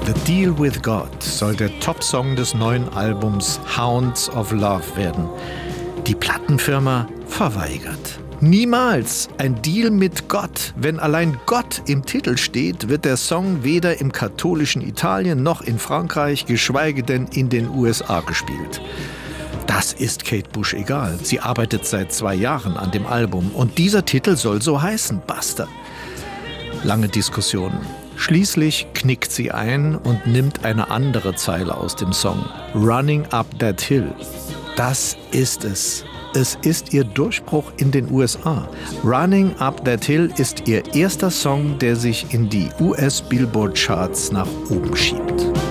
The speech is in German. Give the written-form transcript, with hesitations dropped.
The Deal with God soll der Top-Song des neuen Albums Hounds of Love werden. Die Plattenfirma verweigert. Niemals ein Deal mit Gott. Wenn allein Gott im Titel steht, wird der Song weder im katholischen Italien noch in Frankreich, geschweige denn in den USA gespielt. Das ist Kate Bush egal. Sie arbeitet seit 2 Jahren an dem Album und dieser Titel soll so heißen, Buster. Lange Diskussionen. Schließlich knickt sie ein und nimmt eine andere Zeile aus dem Song. Running Up That Hill. Das ist es. Es ist ihr Durchbruch in den USA. Running Up That Hill ist ihr erster Song, der sich in die US-Billboard-Charts nach oben schiebt.